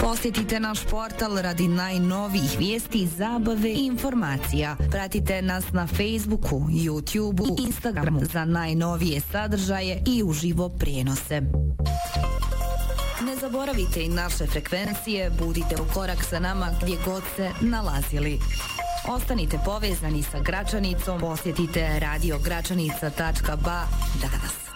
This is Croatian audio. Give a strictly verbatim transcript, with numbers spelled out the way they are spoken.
Posjetite naš portal radi najnovijih vijesti, zabave i informacija. Pratite nas na Facebooku, YouTubeu i Instagramu za najnovije sadržaje i uživo prijenose. Ne zaboravite i naše frekvencije, budite u korak sa nama gdje god se nalazili. Ostanite povezani sa Gračanicom, posjetite radio gračanica tačka ba danas.